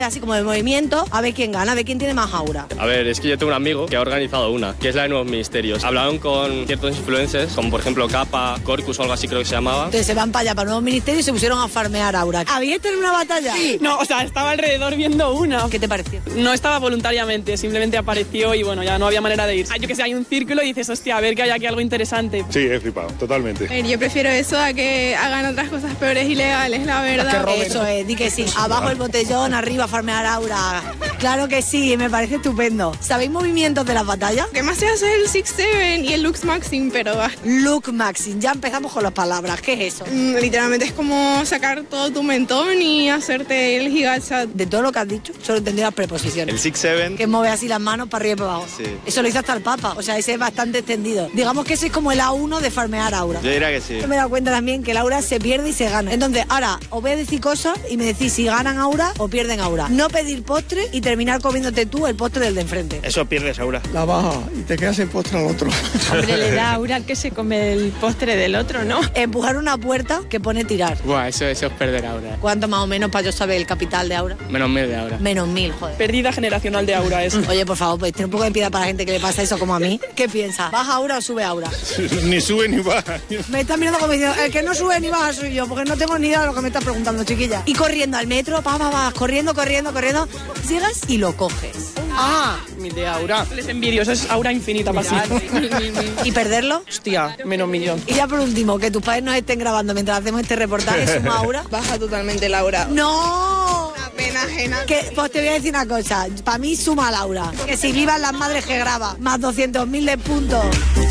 así como de movimiento, a ver quién gana, a ver quién tiene más aura. A ver, es que yo tengo un amigo que ha organizado una, que es la de Nuevos Ministerios. Hablaron con ciertos influencers, como por ejemplo Capa, Corcus o algo así creo que se llamaba. Entonces se van para allá, para Nuevos Ministerios y se pusieron a farmear aura. ¿Habíais tenido una batalla? Sí. No, o sea, estaba alrededor viendo una. ¿Qué te pareció? No estaba voluntariamente, simplemente apareció y bueno, ya no había manera de ir. Yo que sé, hay un círculo y dices, hostia, a ver que hay aquí algo interesante. Sí, he flipado, totalmente. Yo prefiero eso a que hagan otras cosas peores y legales, la verdad. Eso es, di que sí. Abajo el botellón, arriba farmear aura. Claro que sí, me parece estupendo. ¿Sabéis movimientos de las batallas? Lo que más se hace es el 6-7 y el Lux Maxim, pero... Look Maxim, ya empezamos con las palabras. ¿Qué es eso? Literalmente es como sacar todo tu mentón y hacerte el gigachat. De todo lo que has dicho, solo he entendido las preposiciones. El 6-7. Que mueve así las manos para arriba y para abajo. Sí. Eso lo hizo hasta el Papa, o sea, ese es bastante extendido. Digamos que ese es como el A1 de farmear aura. Yo diría que sí. Yo me he dado cuenta también que el aura se pierde y se gana. Entonces, ahora, os voy a decir cosas y me decís si ganan aura o pierden aura. No pedir postre y terminar comiéndote tú el postre del de enfrente. Eso pierdes aura. La baja y te quedas en postre al otro. Hombre, le da aura al que se come el postre del otro, ¿no? Empujar una puerta que pone tirar. Buah, eso es perder aura. ¿Cuánto más o menos para yo saber el capital de aura? Menos 1000 de aura. Menos 1000, joder. Pérdida generacional de aura eso. Oye, por favor, pues tiene un poco de piedad para la gente que le pasa eso como a mí. ¿Qué piensa? ¿Baja aura o sube aura? Ni sube ni baja. Me están mirando como diciendo, el que no sube ni baja soy yo, porque no tengo ni idea de lo que me estás preguntando, chiquilla. Y corriendo al metro, vas, corriendo, llegas y lo coges. De aura. Les envidio, eso es aura infinita para sí. ¿Y perderlo? Hostia, menos 1.000.000. Y ya por último, que tus padres nos estén grabando mientras hacemos este reportaje, ¿suma aura? Baja totalmente la aura. ¡No! Una pena ajena. Pues te voy a decir una cosa, para mí suma Laura. Que si vivan las madres que graba, más 200.000 de puntos.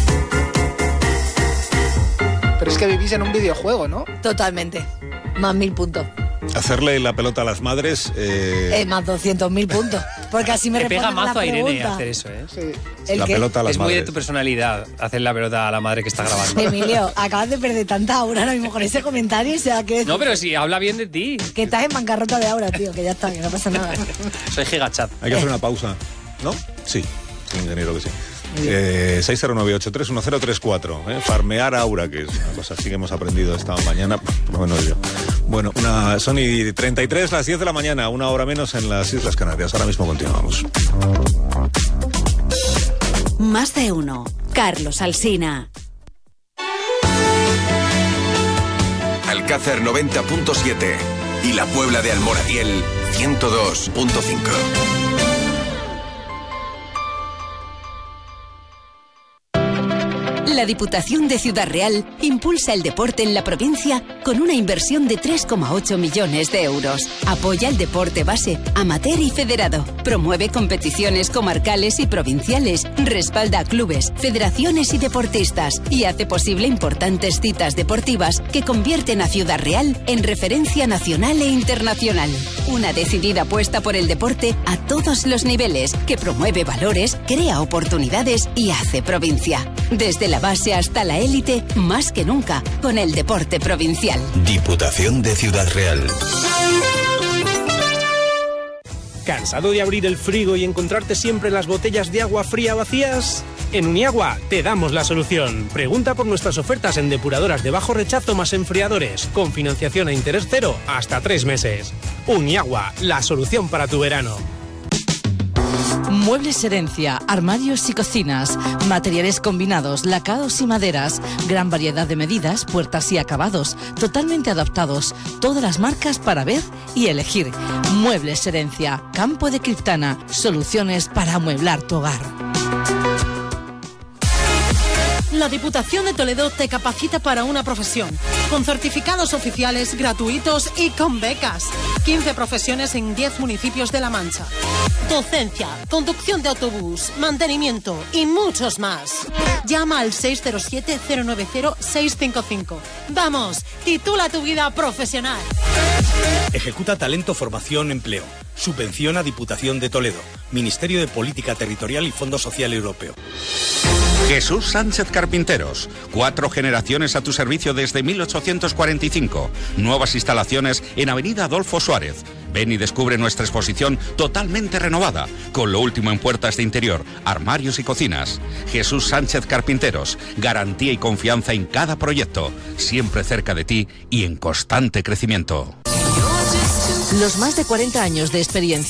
Pero es que vivís en un videojuego, ¿no? Totalmente, más 1000 puntos. Hacerle la pelota a las madres... Más 200.000 puntos. Porque así me responden pega mazo la a Irene pregunta. hacer eso, ¿eh? Sí. La pelota a las Es muy madres. de tu personalidad hacer la pelota a la madre que está grabando. Emilio, acabas de perder tanta aura ahora mismo con ese comentario. O sea, que, No, pero si habla bien de ti. que estás en bancarrota de aura, tío. Que ya está, que no pasa nada. Soy gigachat. Hay que hacer una pausa, ¿no? Sí, ingeniero que sí. 609831034, farmear aura, que es una cosa así que hemos aprendido esta mañana, por lo menos yo. Bueno, son y 33, las 10 de la mañana, una hora menos en las Islas Canarias. Ahora mismo continuamos. Más de uno. Carlos Alsina. Alcázar 90.7 y la Puebla de Almoradiel 102.5. La Diputación de Ciudad Real impulsa el deporte en la provincia con una inversión de 3,8 millones de euros. Apoya el deporte base, amateur y federado. Promueve competiciones comarcales y provinciales. Respalda a clubes, federaciones y deportistas. Y hace posible importantes citas deportivas que convierten a Ciudad Real en referencia nacional e internacional. Una decidida apuesta por el deporte a todos los niveles, que promueve valores, crea oportunidades y hace provincia. Desde la base hasta la élite, más que nunca, con el deporte provincial. Diputación de Ciudad Real. ¿Cansado de abrir el frigo y encontrarte siempre las botellas de agua fría vacías? En Uniagua te damos la solución. Pregunta por nuestras ofertas en depuradoras de bajo rechazo más enfriadores, con financiación a interés cero hasta 3 meses. Uniagua, la solución para tu verano. Muebles Herencia, armarios y cocinas, materiales combinados, lacados y maderas, gran variedad de medidas, puertas y acabados, totalmente adaptados, todas las marcas para ver y elegir. Muebles Herencia, Campo de Criptana, soluciones para amueblar tu hogar. La Diputación de Toledo te capacita para una profesión, con certificados oficiales gratuitos y con becas. 15 profesiones en 10 municipios de La Mancha. Docencia, conducción de autobús, mantenimiento y muchos más. Llama al 607-090-655. Vamos, titula tu vida profesional. Ejecuta talento, formación, empleo. Subvenciona Diputación de Toledo. Ministerio de Política Territorial y Fondo Social Europeo. Jesús Sánchez Carpinteros. 4 generaciones a tu servicio desde 1845. Nuevas instalaciones en Avenida Adolfo Suárez. Ven y descubre nuestra exposición totalmente renovada, con lo último en puertas de interior, armarios y cocinas. Jesús Sánchez Carpinteros. Garantía y confianza en cada proyecto. Siempre cerca de ti y en constante crecimiento. Los más de 40 años de experiencia